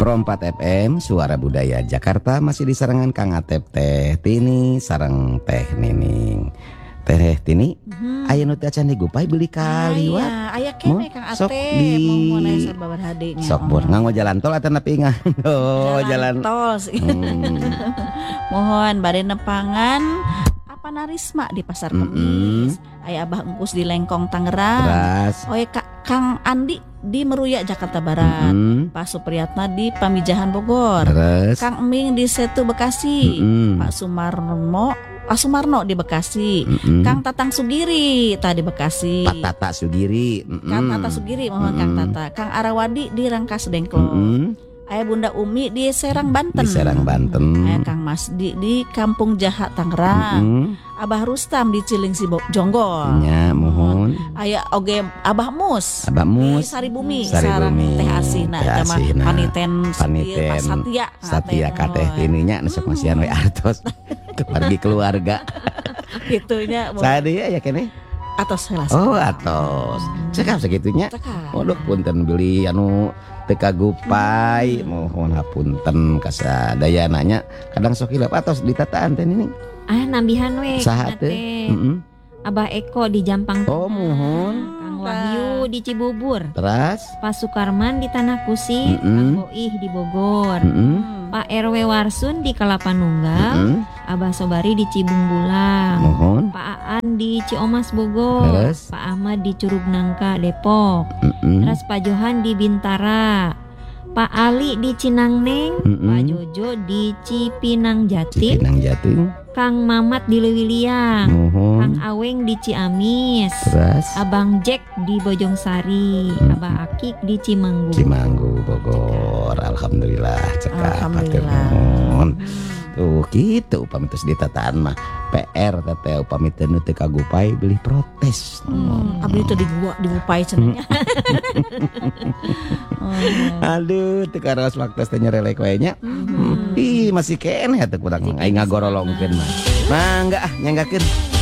104 FM Suara Budaya Jakarta. Masih di sarangan Kang Atep Teh Tini sareng Teh Nining. Teh Tini, aya nu teh acan digupay beli kaliwat. Aya kene Kang Atep. Sok di Mohon aya sarbabar hade nya. sok bor nganggo jalan tol atuh nepi ngan. Oh, jalan tol sih. Mohon bade nepangan apa narisma di Pasar Kemis. Aya Abah Engkus di Lengkong Tangerang. Beras. Oye Kang Andi di Meruya Jakarta Barat. Pak Supriyatna di Pamijahan Bogor. Beres. Kang Eming di Setu Bekasi. Pak Sumarno di Bekasi. Kang Tatang Sugiri tadi Bekasi. Pak Tata Sugiri. Kang Tata Sugiri mohon Kang Tata. Kang Arawadi di Rangkas Dengklok. Aya Bunda Umi di Serang Banten. Di Serang Banten. Aya Kang Masdi di Kampung Jaha Tangerang. Abah Rustam di Cilengsi Jonggol. Nya mohon. Aya oge Abah Mus. Abah Mus di Saribumi. Sarang Teh Asina sama paniten Satya. Satya Kateh Tininya nu sok masihan we artos. Keluarga keluarga. Gitunya. Sadia ya kene. Atos heula. Oh, atos. Cekap segitunya. Waduh punten beli anu teu kagupay, mohon hapunten kasadayananya. Kadang sok hilap atos ditataan teh Nining. Nambihan we. Saha teh? Abah Eko di Jampang. Oh, mohon. Kang Wahyu di Cibubur. Teras. Pak Sukarman di Tanah Kusir. Kang Boih di Bogor. Pak RW Warsun di Kelapa Nunggal. Abah Sobari di Cibung Bulang. Mohon. Pak Aan di Ciomas Bogor. Teras. Pak Ahmad di Curug Nangka Depok. Terus Pak Johan di Bintara. Pak Ali di Cinangneng. Pak Jojo di Cipinang Jatim. Cipinang Jatim. Kang Mamat di Lewiliang. Kang Aweng di Ciamis. Teras. Abang Jack di Bojongsari. Abah Akik di Cimanggu. Cimanggu Bogor. Alhamdulillah cekap. Alhamdulillah. Tuh gitu upami terus ditataan mah PR teteh upami teu teu kagupay beli protes. Abdi teu digupay cenanya. Aduh teu karos waktu teh nyerelek we nya. Ih masih keneh atuh kurang aing ngagorolongkeun mah. Mangga nyanggakeun.